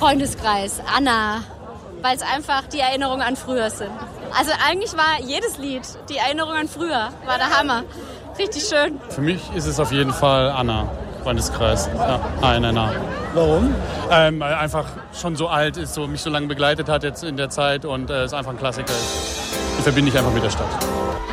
Freundeskreis, Anna, weil es einfach die Erinnerungen an früher sind. Also eigentlich war jedes Lied die Erinnerung an früher, war der Hammer. Richtig schön. Für mich ist es auf jeden Fall Anna, Freundeskreis. Ja, Anna. Warum? Weil einfach schon so alt ist, mich so lange begleitet hat jetzt in der Zeit und es einfach ein Klassiker ist. Die verbinde ich einfach mit der Stadt.